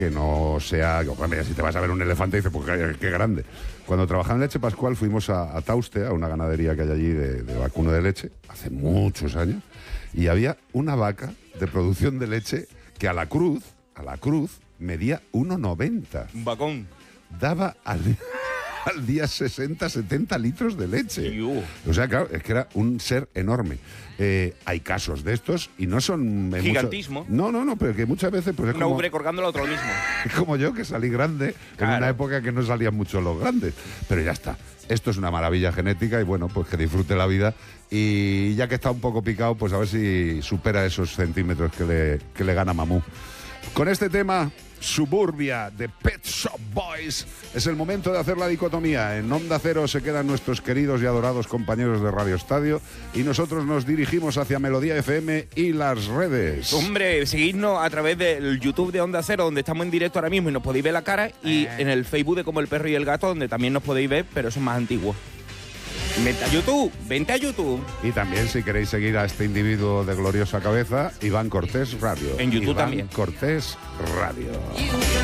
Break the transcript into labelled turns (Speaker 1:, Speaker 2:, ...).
Speaker 1: que no sea... Mira, si te vas a ver un elefante, dices, pues qué grande. Cuando trabajaba en Leche Pascual fuimos a Tauste, a una ganadería que hay allí de vacuno de leche, hace muchos años, y había una vaca de producción de leche que a la cruz medía 1,90.
Speaker 2: Un vacón.
Speaker 1: Daba al día 60, 70 litros de leche. O sea, claro, es que era un ser enorme. Hay casos de estos y no son...
Speaker 2: Gigantismo.
Speaker 1: No, pero que muchas veces... Pues es
Speaker 2: una
Speaker 1: como,
Speaker 2: ubre colgando al otro mismo.
Speaker 1: Es como yo, que salí grande
Speaker 2: Claro.
Speaker 1: en una época que no salían muchos los grandes. Pero ya está. Esto es una maravilla genética y bueno, pues que disfrute la vida. Y ya que está un poco picado, pues a ver si supera esos centímetros que le gana Mamú. Con este tema... Suburbia de Pet Shop Boys. Es el momento de hacer la dicotomía. En Onda Cero se quedan nuestros queridos y adorados compañeros de Radio Estadio y nosotros nos dirigimos hacia Melodía FM y las redes.
Speaker 2: Hombre, seguidnos a través del YouTube de Onda Cero, donde estamos en directo ahora mismo y nos podéis ver la cara, y en el Facebook de Como el Perro y el Gato, donde también nos podéis ver, pero eso es más antiguo. Vente a YouTube.
Speaker 1: Y también, si queréis seguir a este individuo de gloriosa cabeza, Iván Cortés Radio.
Speaker 2: En YouTube
Speaker 1: Iván
Speaker 2: también.
Speaker 1: Cortés Radio.